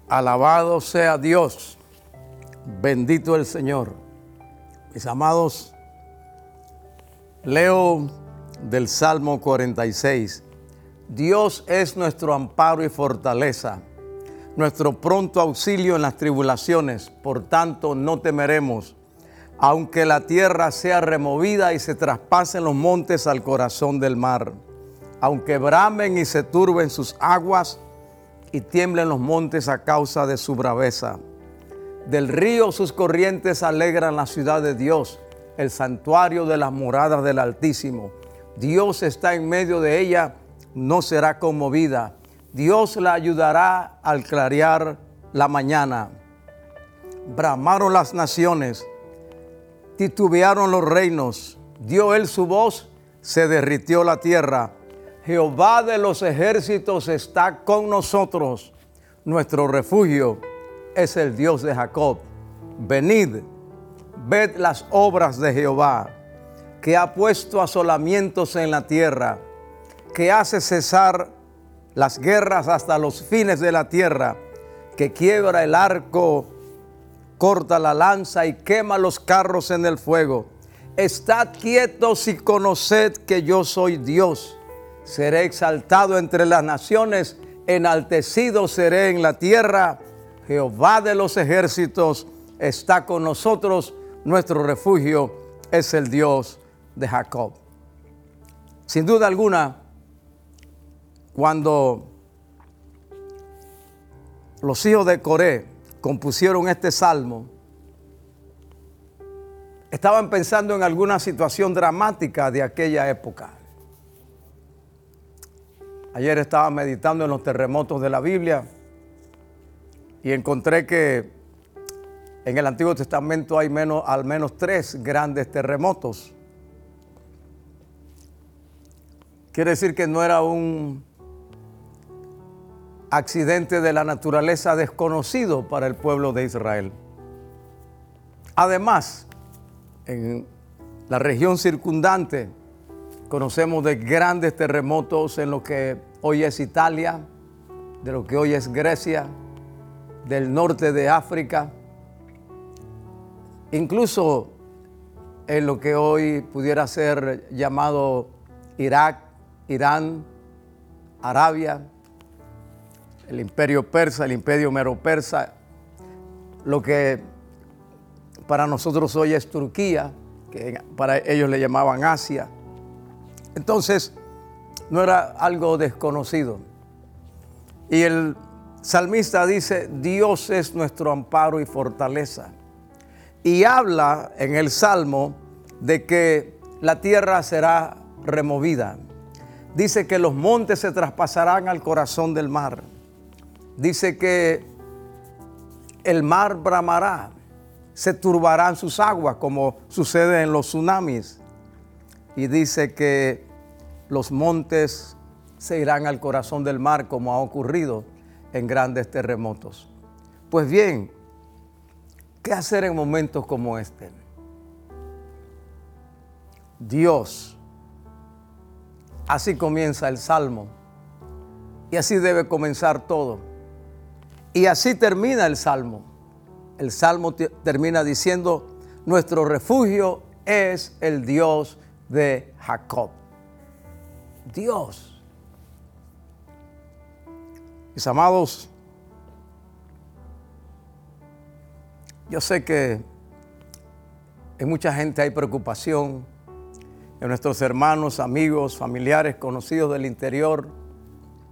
Alabado sea Dios, bendito el Señor. Mis amados, leo del Salmo 46. Dios es nuestro amparo y fortaleza, nuestro pronto auxilio en las tribulaciones. Por tanto, no temeremos, aunque la tierra sea removida y se traspasen los montes al corazón del mar, aunque bramen y se turben sus aguas y tiemblen los montes a causa de su braveza. Del río sus corrientes alegran la ciudad de Dios, el santuario de las moradas del Altísimo. Dios está en medio de ella, no será conmovida. Dios la ayudará al clarear la mañana. Bramaron las naciones, titubearon los reinos. Dio él su voz, se derritió la tierra. Jehová de los ejércitos está con nosotros. Nuestro refugio es el Dios de Jacob. Venid, ved las obras de Jehová, que ha puesto asolamientos en la tierra, que hace cesar las guerras hasta los fines de la tierra, que quiebra el arco, corta la lanza y quema los carros en el fuego. Estad quietos y conoced que yo soy Dios. Seré exaltado entre las naciones, enaltecido seré en la tierra. Jehová de los ejércitos está con nosotros, nuestro refugio es el Dios de Jacob. Sin duda alguna, cuando los hijos de Coré compusieron este salmo, estaban pensando en alguna situación dramática de aquella época. Ayer estaba meditando en los terremotos de la Biblia y encontré que en el Antiguo Testamento hay al menos 3 grandes terremotos. Quiere decir que no era un accidente de la naturaleza desconocido para el pueblo de Israel. Además, en la región circundante conocemos de grandes terremotos en lo que hoy es Italia, de lo que hoy es Grecia, del norte de África, incluso en lo que hoy pudiera ser llamado Irak, Irán, Arabia, el imperio persa, el imperio medo-persa, lo que para nosotros hoy es Turquía, que para ellos le llamaban Asia. Entonces, no era algo desconocido. Y el salmista dice, Dios es nuestro amparo y fortaleza. Y habla en el Salmo de que la tierra será removida. Dice que los montes se traspasarán al corazón del mar. Dice que el mar bramará, se turbarán sus aguas como sucede en los tsunamis. Y dice que los montes se irán al corazón del mar como ha ocurrido en grandes terremotos. Pues bien, ¿qué hacer en momentos como este? Dios, así comienza el Salmo y así debe comenzar todo. Y así termina el Salmo. El Salmo termina diciendo, nuestro refugio es el Dios de Jacob. Dios. Mis amados, yo sé que en mucha gente hay preocupación, en nuestros hermanos, amigos, familiares, conocidos del interior,